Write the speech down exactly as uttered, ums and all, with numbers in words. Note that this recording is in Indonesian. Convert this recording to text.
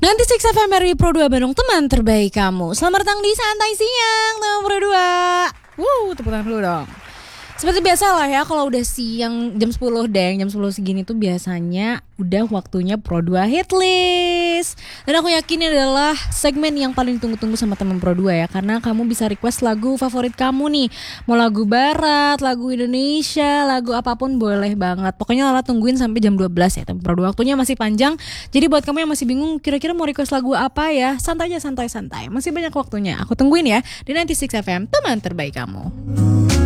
Nanti Six F M R I Pro dua Bandung, teman terbaik kamu. Selamat datang di Santai Siang teman Pro dua. Wuh, tepuk tangan dulu dong. Seperti biasa lah ya, kalau udah siang jam sepuluh deng, jam sepuluh segini tuh biasanya udah waktunya Pro dua Hit List. Dan aku yakin ini adalah segmen yang paling tunggu-tunggu sama teman Pro dua ya, karena kamu bisa request lagu favorit kamu nih. Mau lagu barat, lagu Indonesia, lagu apapun boleh banget. Pokoknya Lala tungguin sampai jam dua belas ya teman Pro dua. Waktunya masih panjang. Jadi buat kamu yang masih bingung kira-kira mau request lagu apa ya, santai aja, santai-santai. Masih banyak waktunya. Aku tungguin ya di sembilan puluh enam F M, teman terbaik kamu.